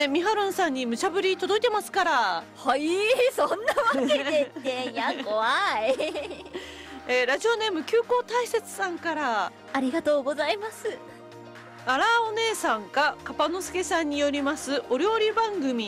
みはるんさんに無茶ぶり届いてますから。 はい、そんなわけでっていや怖いラジオネーム休校大切さんから、 ありがとうございます。 あらお姉さんかカパノスケさんによりますお料理番組